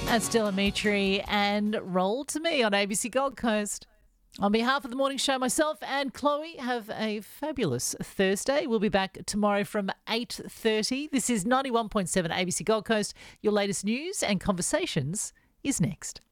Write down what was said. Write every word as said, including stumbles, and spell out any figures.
And Stella Mitri and Roll to Me on A B C Gold Coast. On behalf of the morning show, myself and Chloe have a fabulous Thursday. We'll be back tomorrow from eight thirty. This is ninety-one point seven A B C Gold Coast. Your latest news and conversations is next.